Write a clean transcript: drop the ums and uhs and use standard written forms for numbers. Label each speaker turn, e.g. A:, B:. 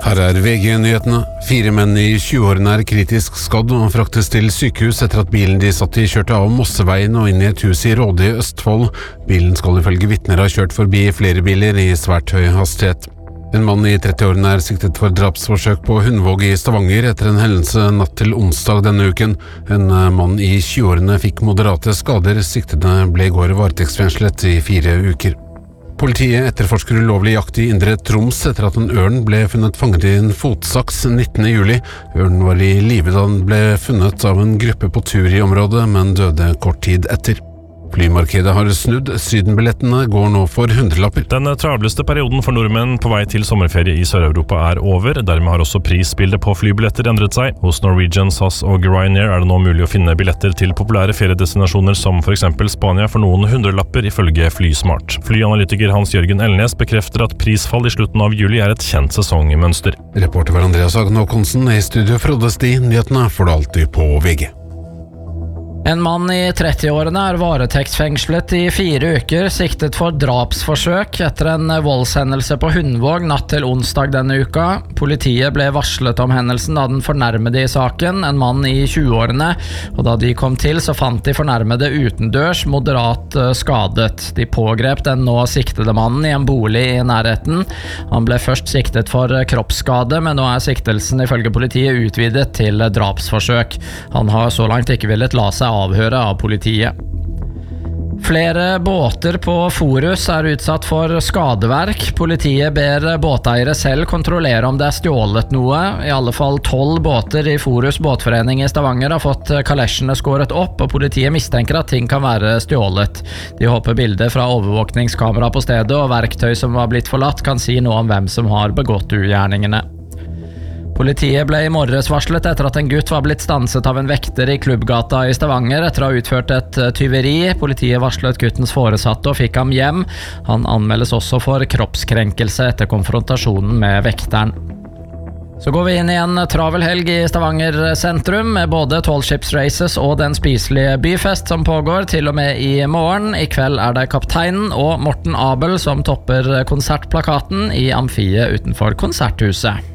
A: Her VG-nyhetene. 4 menn i 20-årene kritisk skadd og fraktes til sykehus etter at bilen de satt i kjørte av Mosseveien og inn i et hus i Råde i Østfold. Bilen skal ifølge vitner ha kjørt forbi flere biler i svært høy hastighet. En mann i 30-årene siktet for drapsforsøk på Hundvåg i Stavanger etter en hendelse natt til onsdag denne uken. En mann i 20-årene fikk moderate skader. Siktede ble i går varetektsfengslet i 4 uker. Politiet etterforsker ulovlig jakt i Indre Troms etter at en ørn ble funnet fanget i en fotsaks 19. juli. Ørnen var i live da den ble funnet av en gruppe på tur i området, men døde kort tid etter. Flymarkedet har snudd. Sydenbillettene går nå for 100-lapper.
B: Den travleste perioden for nordmenn på vei til sommerferie i Sør-Europa er over. Dermed har også prisbildet på flybilletter endret seg. Hos Norwegian, SAS og Ryanair er det nå mulig å finne billetter til populære feriedestinasjoner som for eksempel Spania for noen 100-lapper ifølge Flysmart. Flyanalytiker Hans-Jørgen Elnes bekrefter at prisfall i slutten av juli er et kjent sesongmønster.
A: Reporter var Andreas Hagen Håkonsen. I studio Frode Sti. Nyhetene får du alltid på VG.
C: En mann i 30-årene er varetektsfengslet i 4 uker, siktet for drapsforsøk etter en voldshendelse på Hundvåg natt til onsdag denne uka. Politiet ble varslet om hendelsen da den fornærmede i saken, en mann i 20-årene, og da de kom til så fant de fornærmede utendørs moderat skadet. De pågrep den nå siktede mannen i en bolig i nærheten. Han ble først siktet for kroppsskade, men nå er siktelsen ifølge politiet utvidet til drapsforsøk. Han har så langt ikke villet la seg avhøre av politiet. Flere båter på Forus er utsatt for skadeverk. Politiet ber båteiere selv kontrollere om det er stjålet noe. I alle fall 12 båter i Forus båtforening i Stavanger har fått kalesjene skåret opp, og politiet mistenker at ting kan være stjålet. De håper bilder fra overvåkningskamera på stedet og verktøy som var blitt forlatt kan si noe om hvem som har begått ugjerningene. Politiet ble i morges varslet etter at en gutt var blitt stanset av en vekter i Klubbgata i Stavanger etter å ha utført et tyveri. Politiet varslet guttens foresatte og fikk ham hjem. Han anmeldes også for kroppskrenkelse etter konfrontasjonen med vekteren. Så går vi inn i en travel helg i Stavanger sentrum med både 12 Ships Races og den spiselige byfest som pågår til og med i morgen. I kveld er det Kapteinen og Morten Abel som topper konsertplakaten i amfiet utenfor Konserthuset.